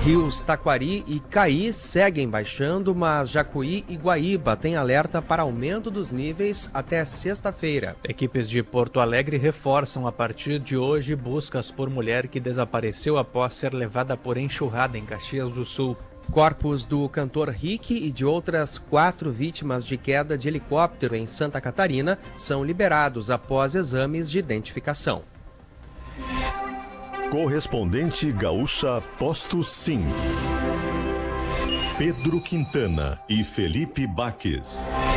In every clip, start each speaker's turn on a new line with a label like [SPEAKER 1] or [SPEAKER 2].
[SPEAKER 1] Rios Taquari e Caí seguem baixando, mas Jacuí e Guaíba têm alerta para aumento dos níveis até sexta-feira.
[SPEAKER 2] Equipes de Porto Alegre reforçam a partir de hoje buscas por mulher que desapareceu após ser levada por enxurrada em Caxias do Sul.
[SPEAKER 1] Corpos do cantor Rick e de outras 4 vítimas de queda de helicóptero em Santa Catarina são liberados após exames de identificação.
[SPEAKER 3] Correspondente Gaúcha Posto Sim. Pedro Quintana e Felipe Baques.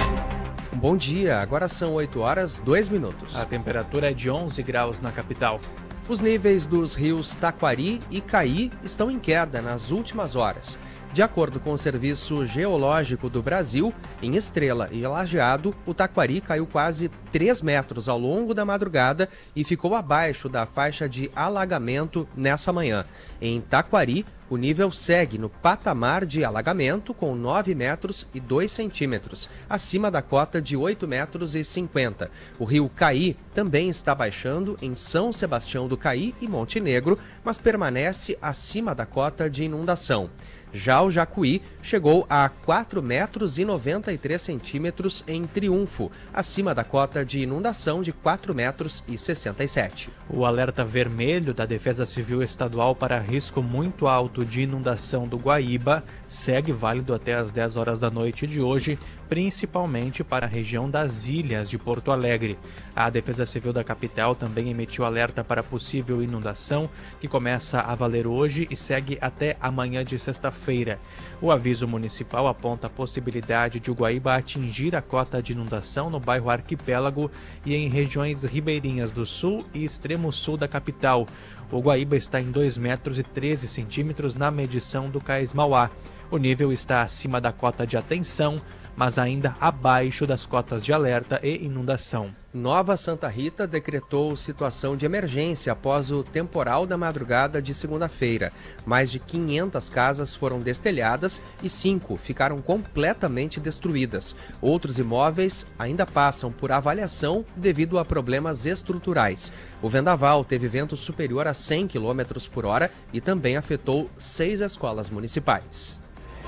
[SPEAKER 1] Bom dia, agora são 8h02.
[SPEAKER 2] A temperatura é de 11 graus na capital.
[SPEAKER 1] Os níveis dos rios Taquari e Caí estão em queda nas últimas horas. De acordo com o Serviço Geológico do Brasil, em Estrela e Lajeado, o Taquari caiu quase 3 metros ao longo da madrugada e ficou abaixo da faixa de alagamento nessa manhã. Em Taquari, o nível segue no patamar de alagamento com 9 metros e 2 centímetros, acima da cota de 8 metros e 50. O rio Caí também está baixando em São Sebastião do Caí e Monte Negro, mas permanece acima da cota de inundação. Já o Jacuí chegou a 4 metros e 93 centímetros em Triunfo, acima da cota de inundação de 4 metros e 67.
[SPEAKER 2] O alerta vermelho da Defesa Civil Estadual para risco muito alto de inundação do Guaíba segue válido até às 10 horas da noite de hoje, principalmente para a região das Ilhas de Porto Alegre. A Defesa Civil da capital também emitiu alerta para possível inundação, que começa a valer hoje e segue até amanhã de sexta-feira. O aviso municipal aponta a possibilidade de o Guaíba atingir a cota de inundação no bairro Arquipélago e em regiões ribeirinhas do sul e extremo sul da capital. O Guaíba está em 2 metros e 13 centímetros na medição do Cais Mauá. O nível está acima da cota de atenção, mas ainda abaixo das cotas de alerta e inundação.
[SPEAKER 1] Nova Santa Rita decretou situação de emergência após o temporal da madrugada de segunda-feira. Mais de 500 casas foram destelhadas e 5 ficaram completamente destruídas. Outros imóveis ainda passam por avaliação devido a problemas estruturais. O vendaval teve vento superior a 100 km por hora e também afetou 6 escolas municipais.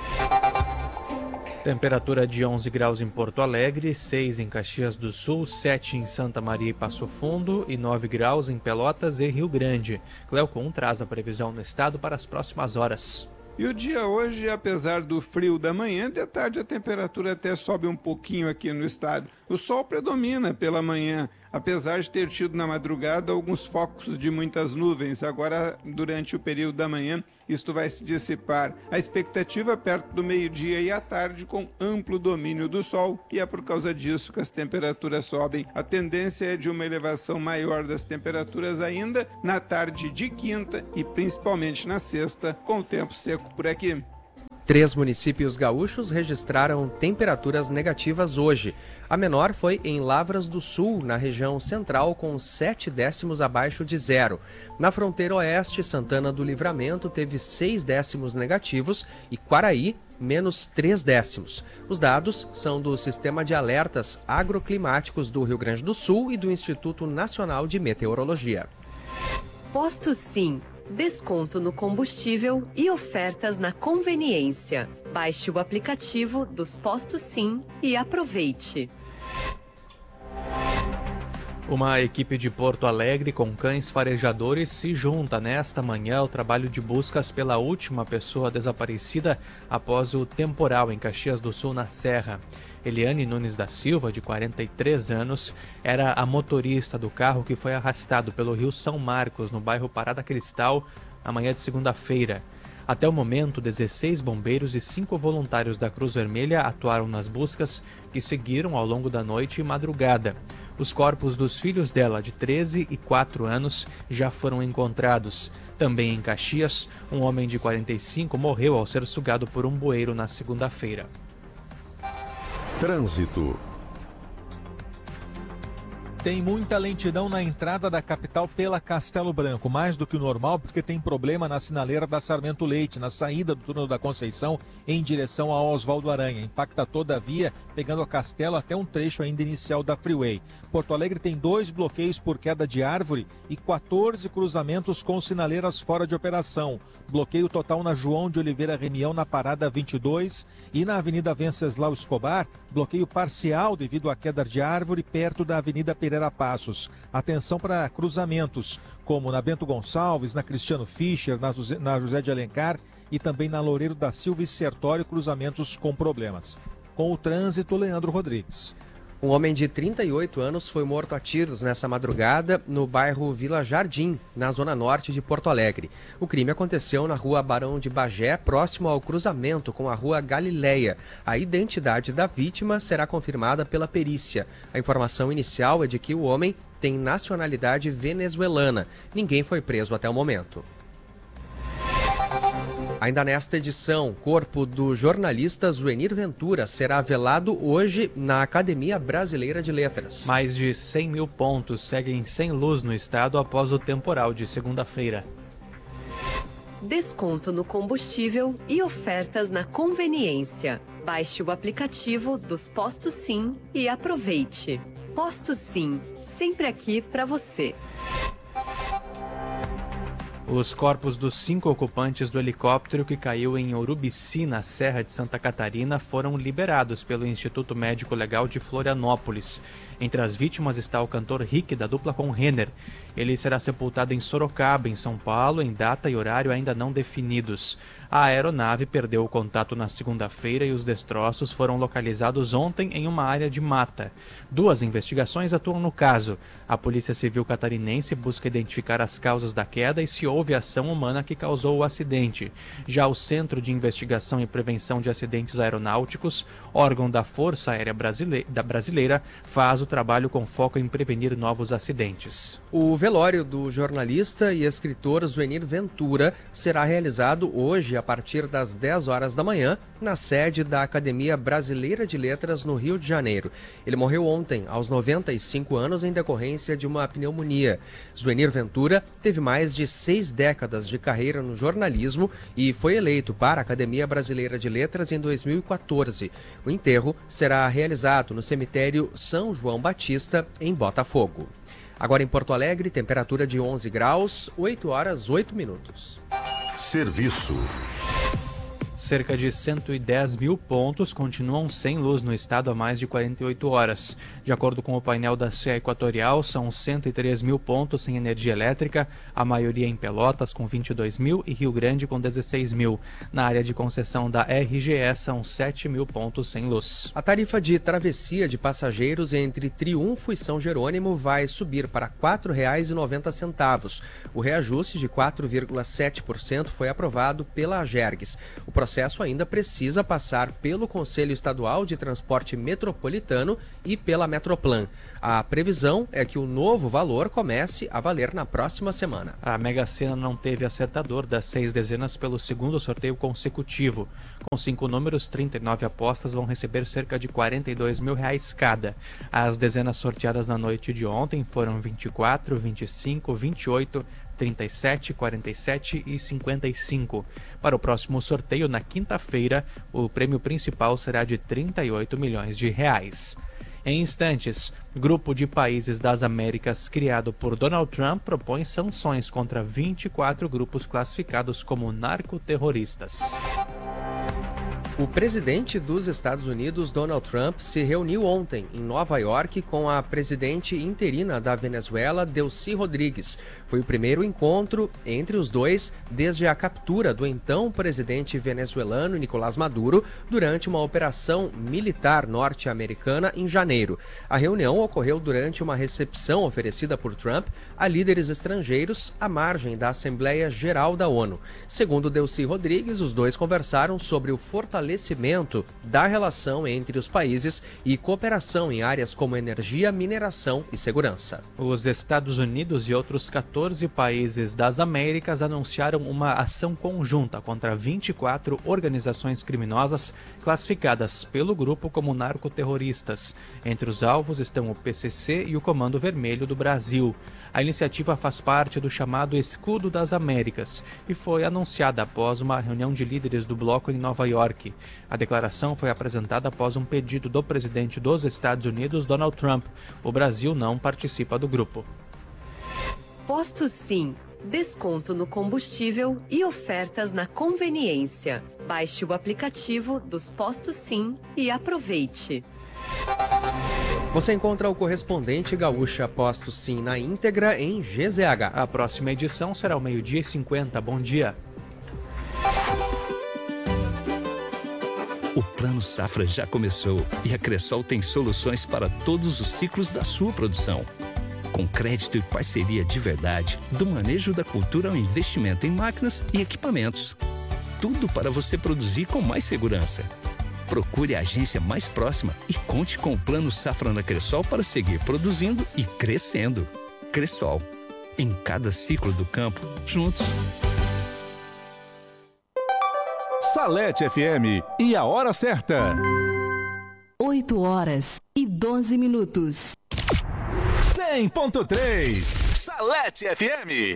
[SPEAKER 2] Temperatura de 11 graus em Porto Alegre, 6 em Caxias do Sul, 7 em Santa Maria e Passo Fundo e 9 graus em Pelotas e Rio Grande. Cleocum traz a previsão no estado para as próximas horas.
[SPEAKER 4] E o dia hoje, apesar do frio da manhã, de tarde a temperatura até sobe um pouquinho aqui no estado. O sol predomina pela manhã, apesar de ter tido na madrugada alguns focos de muitas nuvens. Agora, durante o período da manhã, isto vai se dissipar. A expectativa é perto do meio-dia e à tarde com amplo domínio do sol, e é por causa disso que as temperaturas sobem. A tendência é de uma elevação maior das temperaturas ainda na tarde de quinta e principalmente na sexta, com o tempo seco por aqui.
[SPEAKER 1] 3 municípios gaúchos registraram temperaturas negativas hoje. A menor foi em Lavras do Sul, na região central, com 7 décimos abaixo de zero. Na fronteira oeste, Santana do Livramento teve 6 décimos negativos e Quaraí, menos 3 décimos. Os dados são do Sistema de Alertas Agroclimáticos do Rio Grande do Sul e do Instituto Nacional de Meteorologia.
[SPEAKER 5] Posto Sim. Desconto no combustível e ofertas na conveniência. Baixe o aplicativo dos Postos Sim e aproveite.
[SPEAKER 2] Uma equipe de Porto Alegre com cães farejadores se junta nesta manhã ao trabalho de buscas pela última pessoa desaparecida após o temporal em Caxias do Sul, na Serra. Eliane Nunes da Silva, de 43 anos, era a motorista do carro que foi arrastado pelo rio São Marcos, no bairro Parada Cristal, na manhã de segunda-feira. Até o momento, 16 bombeiros e 5 voluntários da Cruz Vermelha atuaram nas buscas, que seguiram ao longo da noite e madrugada. Os corpos dos filhos dela, de 13 e 4 anos, já foram encontrados. Também em Caxias, um homem de 45 morreu ao ser sugado por um bueiro na segunda-feira.
[SPEAKER 3] Trânsito.
[SPEAKER 6] Tem muita lentidão na entrada da capital pela Castelo Branco, mais do que o normal, porque tem problema na sinaleira da Sarmento Leite, na saída do túnel da Conceição em direção ao Oswaldo Aranha. Impacta toda a via, pegando a Castelo até um trecho ainda inicial da Freeway. Porto Alegre tem 2 bloqueios por queda de árvore e 14 cruzamentos com sinaleiras fora de operação. Bloqueio total na João de Oliveira Remião, na parada 22, e na Avenida Venceslau Escobar, bloqueio parcial devido à queda de árvore perto da Avenida Pereira Passos. Atenção para cruzamentos, como na Bento Gonçalves, na Cristiano Fischer, na José de Alencar e também na Loureiro da Silva e Sertório, cruzamentos com problemas. Com o trânsito, Leandro Rodrigues.
[SPEAKER 1] Um homem de 38 anos foi morto a tiros nessa madrugada no bairro Vila Jardim, na zona norte de Porto Alegre. O crime aconteceu na rua Barão de Bagé, próximo ao cruzamento com a rua Galileia. A identidade da vítima será confirmada pela perícia. A informação inicial é de que o homem tem nacionalidade venezuelana. Ninguém foi preso até o momento. Ainda nesta edição, o corpo do jornalista Zuenir Ventura será velado hoje na Academia Brasileira de Letras.
[SPEAKER 2] Mais de 100 mil pontos seguem sem luz no estado após o temporal de segunda-feira.
[SPEAKER 5] Desconto no combustível e ofertas na conveniência. Baixe o aplicativo dos Postos Sim e aproveite. Postos Sim, sempre aqui para você.
[SPEAKER 2] Os corpos dos 5 ocupantes do helicóptero que caiu em Urubici, na Serra de Santa Catarina, foram liberados pelo Instituto Médico Legal de Florianópolis. Entre as vítimas está o cantor Rick, da dupla com Renner. Ele será sepultado em Sorocaba, em São Paulo, em data e horário ainda não definidos. A aeronave perdeu o contato na segunda-feira e os destroços foram localizados ontem em uma área de mata. 2 investigações atuam no caso. A Polícia Civil Catarinense busca identificar as causas da queda e se houve ação humana que causou o acidente. Já o Centro de Investigação e Prevenção de Acidentes Aeronáuticos, órgão da Força Aérea Brasileira, faz o trabalho com foco em prevenir novos acidentes.
[SPEAKER 1] O velório do jornalista e escritor Zuenir Ventura será realizado hoje a partir das 10 horas da manhã na sede da Academia Brasileira de Letras no Rio de Janeiro. Ele morreu ontem, aos 95 anos, em decorrência de uma pneumonia. Zuenir Ventura teve mais de 6 décadas de carreira no jornalismo e foi eleito para a Academia Brasileira de Letras em 2014. O enterro será realizado no cemitério São João Batista, em Botafogo. Agora em Porto Alegre, temperatura de 11 graus, 8 horas 8 minutos.
[SPEAKER 3] Serviço.
[SPEAKER 2] Cerca de 110 mil pontos continuam sem luz no estado há mais de 48 horas. De acordo com o painel da CE Equatorial, são 103 mil pontos sem energia elétrica, a maioria em Pelotas com 22 mil e Rio Grande com 16 mil. Na área de concessão da RGE são 7 mil pontos sem luz.
[SPEAKER 1] A tarifa de travessia de passageiros entre Triunfo e São Jerônimo vai subir para R$ 4,90. O reajuste de 4,7% foi aprovado pela Agergues. O processo ainda precisa passar pelo Conselho Estadual de Transporte Metropolitano e pela Metroplan. A previsão é que o novo valor comece a valer na próxima semana.
[SPEAKER 2] A Mega Sena não teve acertador das 6 dezenas pelo segundo sorteio consecutivo. Com 5 números, 39 apostas vão receber cerca de R$ 42 mil cada. As dezenas sorteadas na noite de ontem foram 24, 25, 28, 37, 47 e 55. Para o próximo sorteio, na quinta-feira, o prêmio principal será de R$ 38 milhões. Em instantes, grupo de países das Américas criado por Donald Trump propõe sanções contra 24 grupos classificados como narcoterroristas.
[SPEAKER 1] O presidente dos Estados Unidos, Donald Trump, se reuniu ontem em Nova York com a presidente interina da Venezuela, Delcy Rodrigues. Foi o primeiro encontro entre os dois desde a captura do então presidente venezuelano Nicolás Maduro durante uma operação militar norte-americana em janeiro. A reunião ocorreu durante uma recepção oferecida por Trump a líderes estrangeiros à margem da Assembleia Geral da ONU. Segundo Delcy Rodrigues, os dois conversaram sobre o fortalecimento fortalecimento da relação entre os países e cooperação em áreas como energia, mineração e segurança.
[SPEAKER 2] Os Estados Unidos e outros 14 países das Américas anunciaram uma ação conjunta contra 24 organizações criminosas classificadas pelo grupo como narcoterroristas. Entre os alvos estão o PCC e o Comando Vermelho do Brasil. A iniciativa faz parte do chamado Escudo das Américas e foi anunciada após uma reunião de líderes do bloco em Nova York. A declaração foi apresentada após um pedido do presidente dos Estados Unidos, Donald Trump. O Brasil não participa do grupo.
[SPEAKER 5] Posto Sim. Desconto no combustível e ofertas na conveniência. Baixe o aplicativo dos Postos Sim e aproveite.
[SPEAKER 1] Você encontra o correspondente Gaúcha Posto Sim na íntegra em GZH.
[SPEAKER 2] A próxima edição será ao 12h50. Bom dia.
[SPEAKER 7] O Plano Safra já começou e a Cressol tem soluções para todos os ciclos da sua produção. Com crédito e parceria de verdade, do manejo da cultura ao investimento em máquinas e equipamentos. Tudo para você produzir com mais segurança. Procure a agência mais próxima e conte com o Plano Safra na Cressol para seguir produzindo e crescendo. Cressol, em cada ciclo do campo, juntos.
[SPEAKER 8] Salete FM e a hora certa.
[SPEAKER 9] 8h12.
[SPEAKER 8] 100.3 Salete FM.